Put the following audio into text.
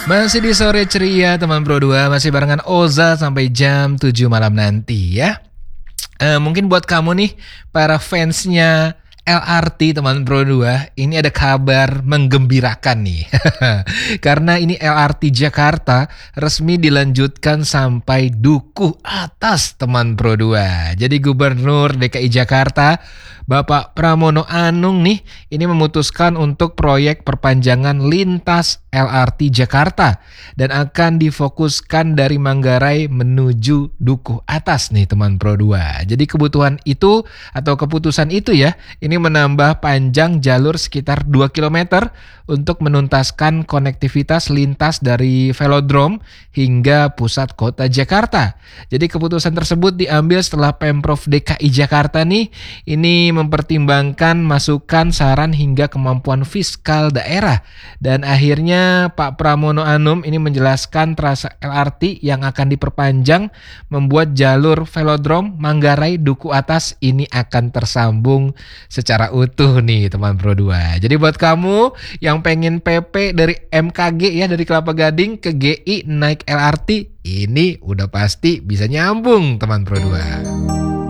Masih di sore ceria teman Pro 2, masih barengan Oza sampai jam 7 malam nanti ya. Mungkin buat kamu nih para fansnya LRT teman Pro 2, ini ada kabar menggembirakan nih. Karena ini LRT Jakarta resmi dilanjutkan sampai Dukuh Atas teman Pro 2. Jadi Gubernur DKI Jakarta Bapak Pramono Anung nih ini memutuskan untuk proyek perpanjangan lintas LRT Jakarta dan akan difokuskan dari Manggarai menuju Dukuh Atas nih teman Pro 2. Jadi kebutuhan itu atau keputusan itu ya, ini menambah panjang jalur sekitar 2 km untuk menuntaskan konektivitas lintas dari velodrome hingga pusat kota Jakarta. Jadi keputusan tersebut diambil setelah Pemprov DKI Jakarta nih ini mempertimbangkan masukan, saran hingga kemampuan fiskal daerah. Dan akhirnya Pak Pramono Anung ini menjelaskan trasa LRT yang akan diperpanjang membuat jalur velodrome Manggarai Dukuh Atas ini akan tersambung secara utuh nih teman Pro 2. Jadi buat kamu yang pengen PP dari MKG ya, dari Kelapa Gading ke GI naik LRT, ini udah pasti bisa nyambung teman Pro 2.